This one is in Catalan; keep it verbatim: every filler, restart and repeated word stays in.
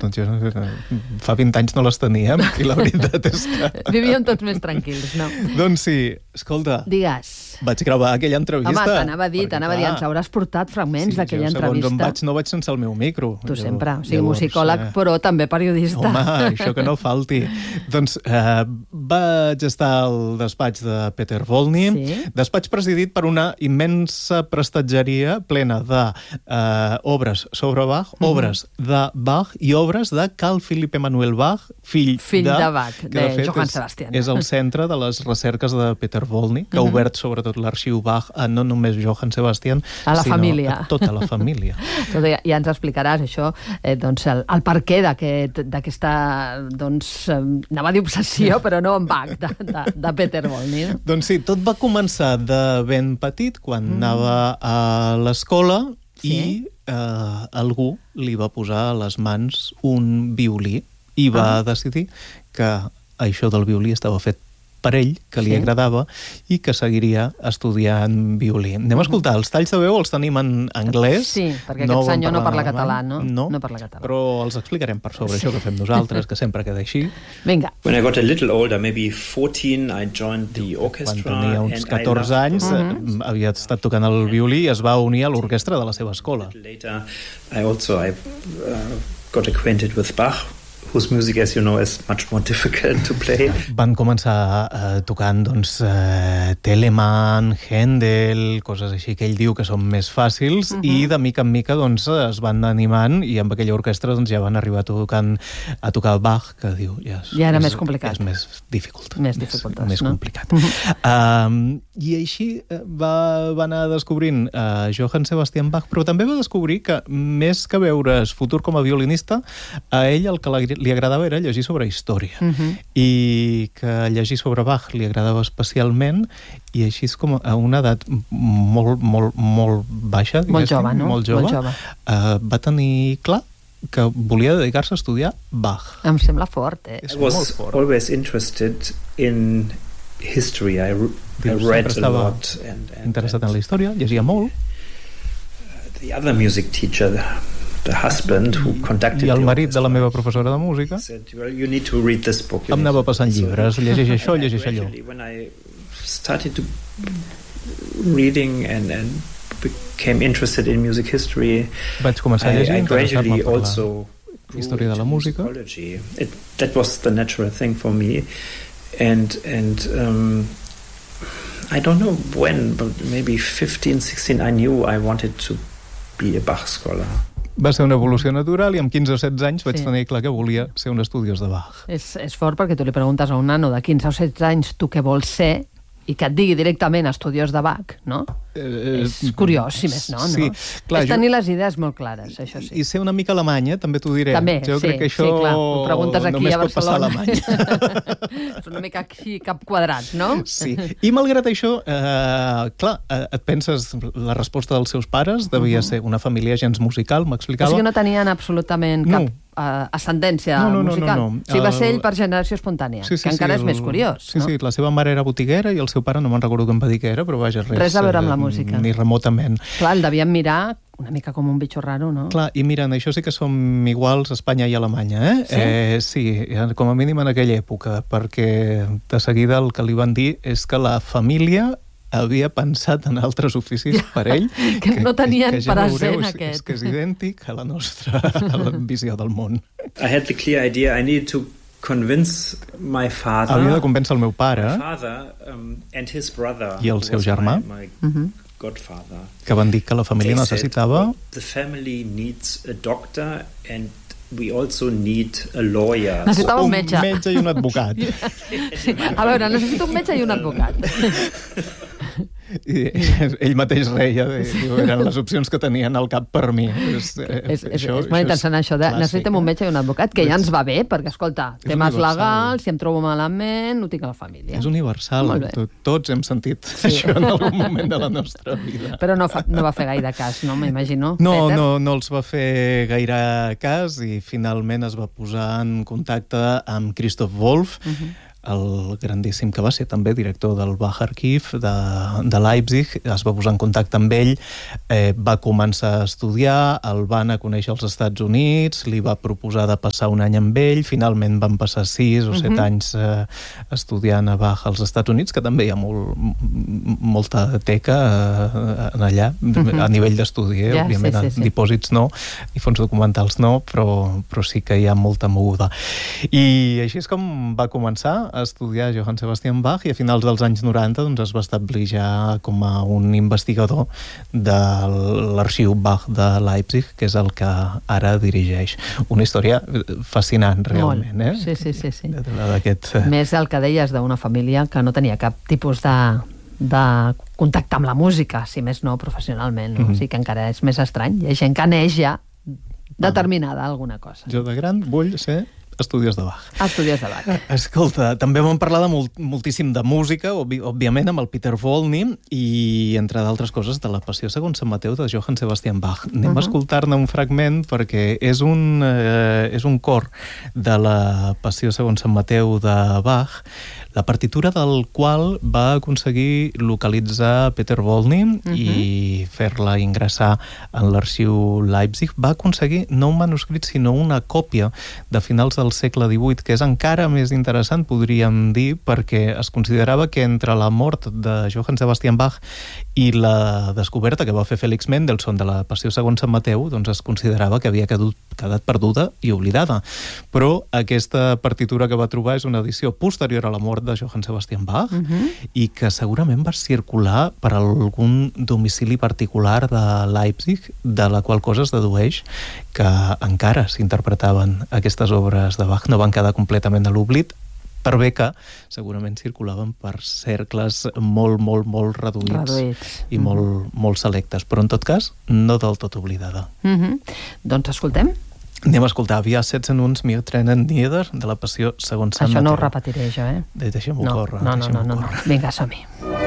Doncs jo, fa vint anys no les teníem i la veritat és que... Vivíem tots més tranquils, no? Doncs sí, escolta... Digues. Vaig gravar aquella entrevista. Home, t'anava a dir, t'anava a dir, ens hauràs portat fragments sí, d'aquella jo, entrevista. Segons on vaig, no vaig sense el meu micro. Tu jo, sempre, o sigui, llavors, musicòleg, eh... però també periodista. Home, això que no falti. Doncs eh, vaig estar al despatx de Peter Volny, sí. Despatx presidit per una immensa prestatgeria plena de eh, obres sobre Bach, mm-hmm. obres de Bach i obres de Carl Philipp Emanuel Bach, fill, fill de, de Bach, que, de, de fet, Johann és, Sebastian. És el centre de les recerques de Peter Volny, que ha mm-hmm. obert sobretot l'arxiu Bach a no només Johann Sebastian, a la sinó família. a tota la família. Tot, ja, ja ens explicaràs això, eh, doncs el, el per què d'aquesta, doncs, eh, anava a dir obsessió, però no en Bach, de, de, de Peter Volny. No? Doncs sí, tot va començar de ben petit, quan mm. anava a l'escola, sí? I eh, algú li va posar a les mans un violí i va ah. decidir que això del violí estava fet per ell, que li sí. agradava, i que seguiria estudiant violí. Anem a escoltar, els talls de veu els tenim en anglès. Sí, perquè no aquest senyor no parla català, no? No, no parla català. Però els explicarem per sobre, sí. Això que fem nosaltres, que sempre queda així. Vinga. When I got a little older, maybe fourteen, I joined the orchestra. Quan tenia uns catorze anys, uh-huh. havia estat tocant el violí i es va unir a l'orquestra de la seva escola. Later, I also I, uh, got acquainted with Bach, whose music, as you know, is much more difficult to play. Van començar uh, tocant, doncs, uh, Telemann, Händel, coses així que ell diu que són més fàcils, uh-huh. i de mica en mica, doncs, es van animant i amb aquella orquestra, doncs, ja van arribar tocant, a tocar Bach, que diu... Ja, és, ja era és, més complicat. És més difficult. Més dificultós, més, no? Més complicat. Uh-huh. Um, I així va, va anar descobrint uh, Johann Sebastian Bach, però també va descobrir que, més que veure's futur com a violinista, a ell el que li agradava era llegir sobre història, uh-huh. i que llegir sobre Bach li agradava especialment, i així és com a una edat molt, molt, molt baixa, molt jove, no? Molt jove, molt jove. Uh, va tenir clar que volia dedicar-se a estudiar Bach. Em sembla fort, eh? I was always interested in history. I, I read a lot. And, and, interessat en la història, llegia molt. The other music teacher, the husband who conducted I el marit de la meva professora de música said, well, you need to read this book. Em anava passant llibres, llegeix això, llegeix allò. When I started to reading and, and became interested in music history, vaig començar a llegir, I, I gradually also història de la música. It, that was the natural thing for me, and and um, I don't know when, but maybe fifteen, sixteen, I knew I wanted to be a Bach scholar. Va ser una evolució natural i amb quinze o setze anys vaig sí. tenir clar que volia ser un estudiós de Bach. És, és fort perquè tu li preguntes a un nano de quinze o setze anys tu què vols ser i que et digui directament estudiós de Bach, no? Eh, és curiós, si més no, no? Sí, clar, és tenir jo... les idees molt clares, això sí. I ser una mica alemanya, també t'ho diré. També, jo sí, crec que això sí, clar. Ho preguntes aquí només a Barcelona. Pot passar a és una mica aquí cap quadrat, no? Sí, i malgrat això, eh, clar, eh, et penses, la resposta dels seus pares devia uh-huh. ser una família gens musical, m'explicava. O sigui, no tenien absolutament cap... No. Uh, ascendència no, no, musical. No, no, no. O sigui, va ser ell per generació espontània, sí, sí, que encara sí, és més curiós. Sí, no? sí, la seva mare era botiguera i el seu pare, no me'n recordo què em va dir que era, però vaja, res. Res a veure amb la música. Ni remotament. Clar, el devien mirar una mica com un bitxo raro, no? Clar, i mira, en això sí que som iguals Espanya i Alemanya, eh? Sí? Eh, sí, com a mínim en aquella època, perquè de seguida el que li van dir és que la família havia pensat en altres oficis per ell que, que no tenien que, que ja present veureu, aquest. És que és idèntic a la nostra a la visió del món. I had the clear idea I needed to convince my father. Havia de convèncer el meu pare my father, um, and his brother, i el seu germà, my, my uh-huh. godfather, que van dir que la família They necessitava... said, the family needs a doctor and we also need a lawyer. Necessitava un metge. Un metge i un advocat. Sí. A veure, necessito un metge i un advocat. I ell mateix reia, diu, eren les opcions que tenien al cap per mi. És, és, és, això, és molt interessant això de clàssic, necessitem un metge i un advocat, que ja ens va bé, perquè, escolta, temes legals, si em trobo malament, ho tinc a la família. És universal, tots hem sentit sí. això en algun moment de la nostra vida. Però no, fa, no va fer gaire cas, no? M'imagino. No, Peter? no, no els va fer gaire cas i finalment es va posar en contacte amb Christoph Wolff, uh-huh. el grandíssim que va ser també director del Bach-Archiv de, de Leipzig, es va posar en contacte amb ell, eh, va començar a estudiar, el va anar a conèixer als Estats Units, li va proposar de passar un any amb ell, finalment van passar sis o set uh-huh. anys eh, estudiant a Bach als Estats Units, que també hi ha molt, molta teca eh, en allà, uh-huh. a nivell d'estudi, eh? yeah, òbviament, sí, sí, sí. dipòsits no, i fons documentals no, però, però sí que hi ha molta moguda. I així és com va començar a estudiar Johann Sebastian Bach, i a finals dels anys noranta doncs, es va establir ja com a un investigador de l'arxiu Bach de Leipzig, que és el que ara dirigeix. Una història fascinant, realment. Eh? Sí, sí, sí. sí. D'aquest... Més el que deies d'una família que no tenia cap tipus de, de contacte amb la música, si més no professionalment, no? Mm-hmm. O sigui que encara és més estrany. Hi ha gent que neix ja determinada alguna cosa. Jo de gran vull ser estudiós de Bach. Estudiós de Bach. Escolta, també vam parlar de molt, moltíssim de música, òbvi, òbviament amb el Peter Volny, i entre d'altres coses de la Passió segons Sant Mateu de Johann Sebastian Bach. Anem uh-huh. a escoltar-ne un fragment perquè és un, eh, és un cor de la Passió segons Sant Mateu de Bach, la partitura del qual va aconseguir localitzar Peter Volny uh-huh. i fer-la ingressar en l'arxiu Leipzig. Va aconseguir no un manuscrit, sinó una còpia de finals del segle divuit, que és encara més interessant, podríem dir, perquè es considerava que entre la mort de Johann Sebastian Bach i la descoberta que va fer Félix Mendelssohn de la Passió segons Sant Mateu, doncs es considerava que havia quedat, quedat perduda i oblidada. Però aquesta partitura que va trobar és una edició posterior a la mort de Johann Sebastian Bach uh-huh. i que segurament va circular per algun domicili particular de Leipzig, de la qual cosa es dedueix que encara s'interpretaven aquestes obres de Bach, no van quedar completament a l'oblit, per bé que segurament circulaven per cercles molt, molt, molt reduïts, reduïts. i mm. molt, molt selectes, però en tot cas no del tot oblidada. Mm-hmm. Doncs escoltem. Anem a escoltar Wir setzen uns mir trennen nieder, de la Passió segons Sant Mateu. Això no ho repetiré jo, eh? Deixem-ho no, córrer. No, no, no, no, no. Vinga, som-hi.